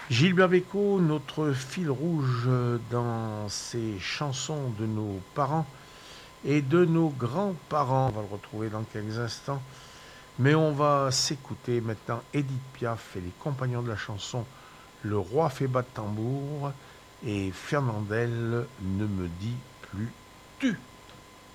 Gilbert Bécaud, notre fil rouge dans ces chansons de nos parents et de nos grands-parents. On va le retrouver dans quelques instants. Mais on va s'écouter maintenant Édith Piaf et les compagnons de la chanson Le Roi fait bas de tambour et Fernandel ne me dit plus tu.